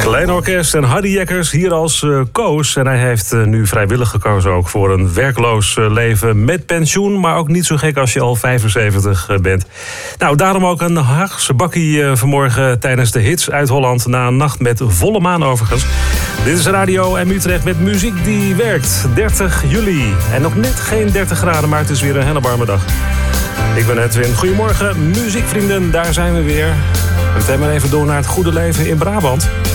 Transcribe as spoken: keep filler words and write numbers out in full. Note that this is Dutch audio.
Klein Orkest en Hardy Jekkers hier als uh, Koos. En hij heeft uh, nu vrijwillig gekozen ook voor een werkloos uh, leven met pensioen. Maar ook niet zo gek als je al vijfenzeventig uh, bent. Nou, daarom ook een Haagse bakkie uh, vanmorgen tijdens de hits uit Holland. Na een nacht met volle maan overigens. Dit is Radio M Utrecht met muziek die werkt. dertig juli. En nog net geen dertig graden, maar het is weer een hele warme dag. Ik ben Edwin. Goedemorgen, muziekvrienden. Daar zijn we weer. Meteen maar even door naar het goede leven in Brabant.